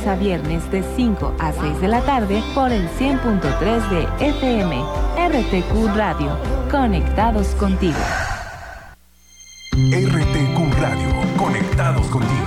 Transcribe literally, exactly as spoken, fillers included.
lunes a viernes de cinco a seis de la tarde por el cien punto tres de F M. R T Q Radio. Conectados contigo. R T Q Radio. Conectados contigo.